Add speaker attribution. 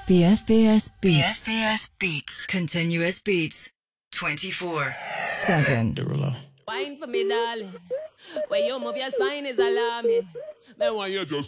Speaker 1: BFBS Beats.
Speaker 2: BFBS Beats. Continuous beats. 24/7.
Speaker 3: Derulo.
Speaker 4: Wine for me, darling. When you move your spine is alarming.
Speaker 5: Then why you just